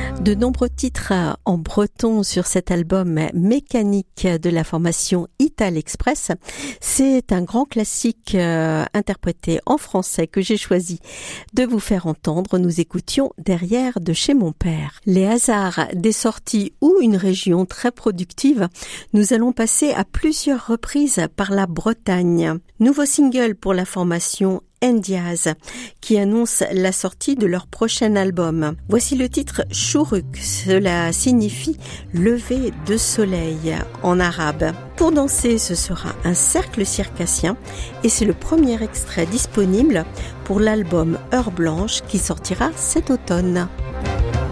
De nombreux titres en breton sur cet album mécanique de la formation Ital Express. C'est un grand classique interprété en français que j'ai choisi de vous faire entendre. Nous écoutions Derrière de chez mon père. Les hasards des sorties ou une région très productive, nous allons passer à plusieurs reprises par la Bretagne. Nouveau single pour la formation Ndiaz, qui annonce la sortie de leur prochain album. Voici le titre Chouruk, cela signifie lever de soleil en arabe. Pour danser, ce sera un cercle circassien et c'est le premier extrait disponible pour l'album Heure Blanche qui sortira cet automne.